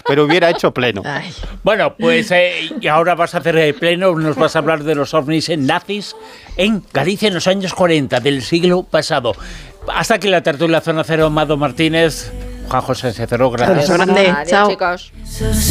pero hubiera hecho pleno. Ay. Bueno, pues y ahora vas a hacer pleno, nos vas a hablar de los ovnis nazis en Galicia en los años 40 del siglo pasado. Hasta aquí la tertulia Zona Cero, Amado Martínez, Juan José Cecero, gracias. Grande. Adiós, Chao. chicos.